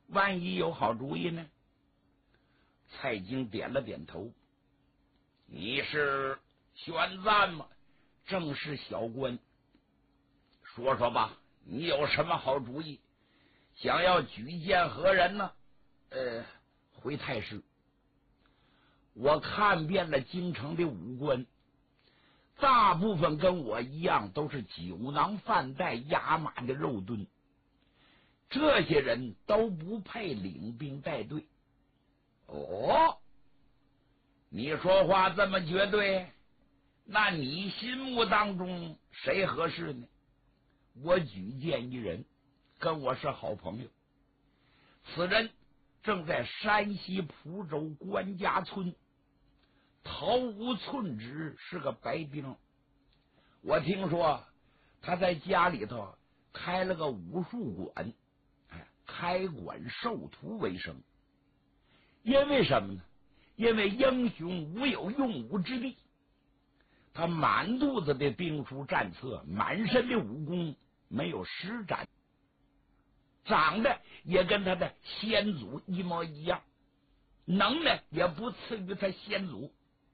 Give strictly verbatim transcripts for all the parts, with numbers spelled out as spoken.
万一有好主意呢？蔡京点了点头。你是宣赞吗？正是小官。说说吧，你有什么好主意？想要举荐何人呢？呃，回太师，我看遍了京城的武官，大部分跟我一样都是酒囊饭袋、压马的肉盾，这些人都不配领兵带队。哦，你说话这么绝对，那你心目当中谁合适呢？我举荐一人，跟我是好朋友，此人正在山西蒲州关家村，头无寸指，是个白丁。我听说他在家里头开了个武术馆，哎，开馆授徒为生。因为什么呢？因为英雄无有用武之地，他满肚子的兵书战策，满身的武功没有施展，长得也跟他的先祖一模一样，能耐也不次于他先祖，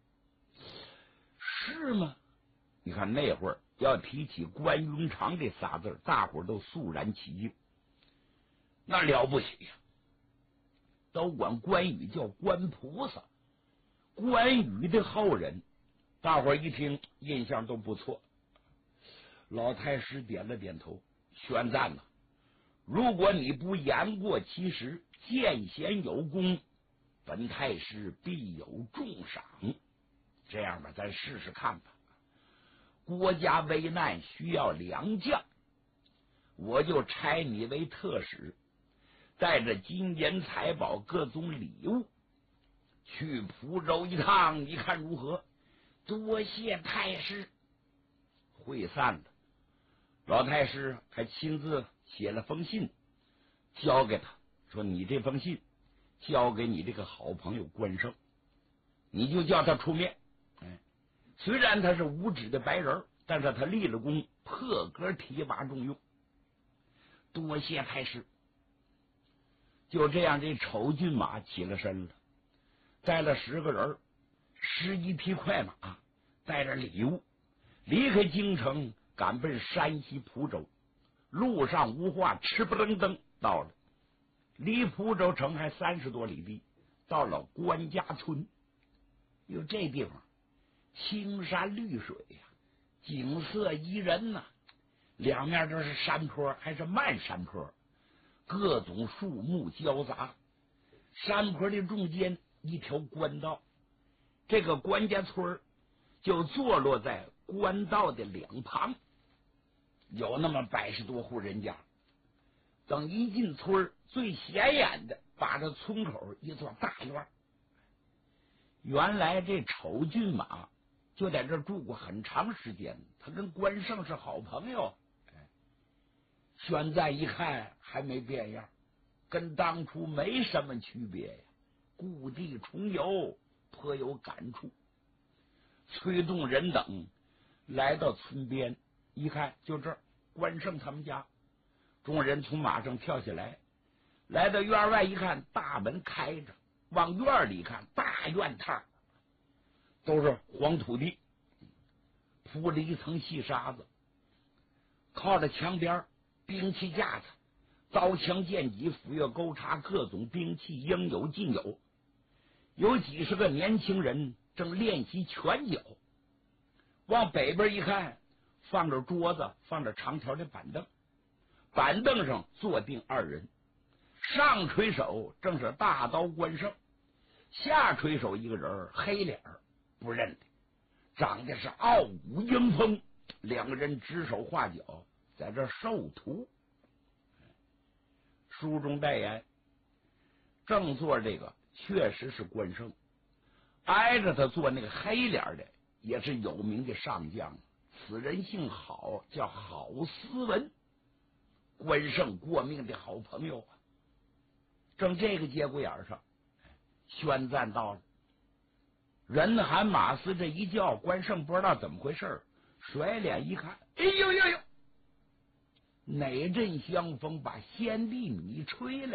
是吗？你看那会儿要提起关云长这仨字，大伙儿都肃然起敬，那了不起呀！都管关羽叫关菩萨，关羽的后人，大伙儿一听印象都不错。老太师点了点头，宣赞了。如果你不言过其实，见贤有功，本太师必有重赏。这样吧，咱试试看吧。国家危难需要良将，我就差你为特使，带着金银财宝各种礼物去蒲州一趟，你看如何？多谢太师。会散了，老太师还亲自写了封信交给他，说你这封信交给你这个好朋友关胜，你就叫他出面。哎，虽然他是无指的白人，但是他立了功，破格提拔重用。多谢太师。就这样，这丑骏马起了身了，带了十个人，十一匹快马，带着礼物，离开京城，赶奔山西蒲州。路上无话，吃不楞登到了，离蒲州城还三十多里地，到了关家村。哟，这地方青山绿水呀、啊，景色宜人呐、啊，两面都是山坡，还是慢山坡，各种树木交杂。山坡的中间一条官道，这个关家村就坐落在官道的两旁，有那么百十多户人家。等一进村，最显眼的把这村口一座大院。原来这丑骏马就在这住过很长时间，他跟关胜是好朋友。哎，宣赞一看还没变样，跟当初没什么区别呀，故地重游，颇有感触。催动人等来到村边，一看就这儿，关胜他们家。众人从马上跳下来，来到院外一看，大门开着，往院里看，大院榻都是黄土地，铺了一层细沙子，靠着墙边兵器架子，刀枪剑戟斧钺钩叉，各种兵器应有尽有。有几十个年轻人正练习拳脚。往北边一看，放着桌子，放着长条的板凳，板凳上坐定二人，上垂手正是大刀关胜，下垂手一个人黑脸不认得，长得是傲骨英风，两个人指手画脚，在这授徒。书中代言，正坐这个确实是关胜，挨着他坐那个黑脸的也是有名的上将，此人姓郝，叫郝思文，关胜过命的好朋友啊。正这个节骨眼上，宣赞到了，人喊马嘶这一叫，关胜不知道怎么回事，甩脸一看，哎呦呦呦，哪阵香风把先帝米吹来